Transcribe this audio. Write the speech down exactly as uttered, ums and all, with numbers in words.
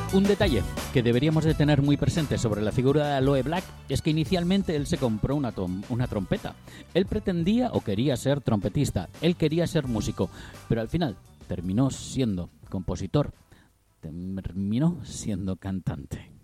Un detalle que deberíamos de tener muy presente sobre la figura de Aloe Blacc es que inicialmente él se compró una, tom- una trompeta. Él pretendía o quería ser trompetista, él quería ser músico, pero al final terminó siendo compositor, terminó siendo cantante.